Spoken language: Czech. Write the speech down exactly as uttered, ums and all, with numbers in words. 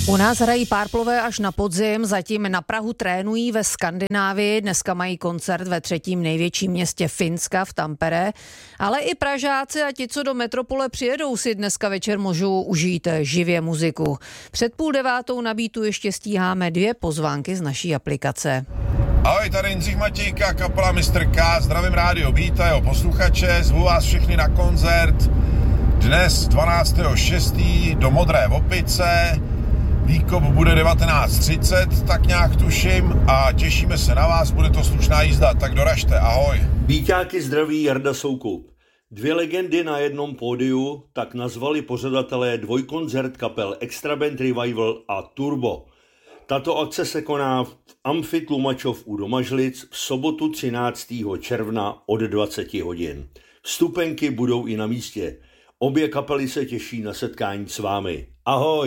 U nás hrají Párplové až na podzim, zatím na Prahu trénují ve Skandinávii, dneska mají koncert ve třetím největším městě Finska v Tampere, ale i Pražáci a ti, co do metropole přijedou, si dneska večer můžou užít živě muziku. Před půl devátou na Beatu ještě stíháme dvě pozvánky z naší aplikace. Ahoj, tady Jindřich Matějka, kapela mister K, zdravím rádio Beat a jeho posluchače, zvu vás všechny na koncert dnes dvanáctého šestého do Modré Opice. Výkop bude devatenáct třicet, tak nějak tuším, a těšíme se na vás, bude to slušná jízda, tak doražte, ahoj. Bíťáky zdraví Jarda Soukup. Dvě legendy na jednom pódiu, tak nazvali pořadatelé dvojkoncert kapel Extra Band Revival a Turbo. Tato akce se koná v Amfi Tlumačov u Domažlic v sobotu třináctého června od dvacet hodin. Vstupenky budou i na místě. Obě kapely se těší na setkání s vámi. Ahoj!